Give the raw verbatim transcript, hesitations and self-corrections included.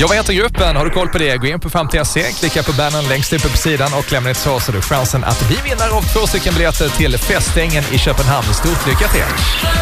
Jag vet inte gruppen, har du koll på det? Gå in på fem T C, klicka på bannern längst uppe på sidan och lämna ett svar så du chansen att bli vinnare av två stycken biljetter till festängen i Köpenhamn. Stort lycka till!